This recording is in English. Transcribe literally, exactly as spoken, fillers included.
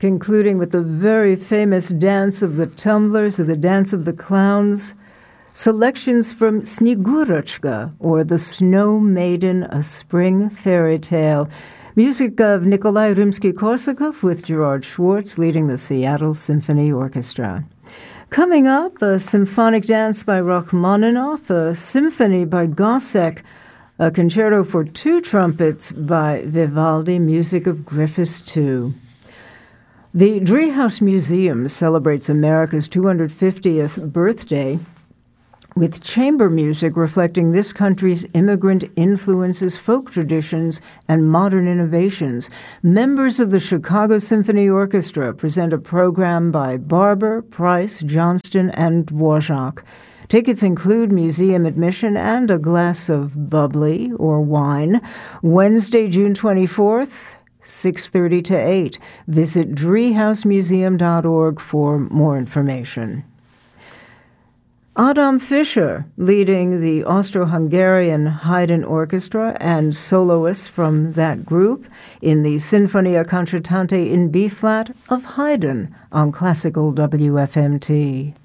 concluding with the very famous Dance of the Tumblers or the Dance of the Clowns. Selections from Snegurочка, or The Snow Maiden, a Spring Fairy Tale. Music of Nikolai Rimsky-Korsakov with Gerard Schwartz leading the Seattle Symphony Orchestra. Coming up, a symphonic dance by Rachmaninoff, a symphony by Gossec, a concerto for two trumpets by Vivaldi, music of Griffiths the Second. The Driehaus Museum celebrates America's two hundred fiftieth birthday with chamber music reflecting this country's immigrant influences, folk traditions, and modern innovations. Members of the Chicago Symphony Orchestra present a program by Barber, Price, Johnston, and Dvorak. Tickets include museum admission and a glass of bubbly or wine. Wednesday, June twenty-fourth, six thirty to eight. Visit driehaus museum dot org for more information. Adam Fischer, leading the Austro-Hungarian Haydn Orchestra and soloists from that group in the Sinfonia Concertante in B-flat of Haydn on Classical W F M T.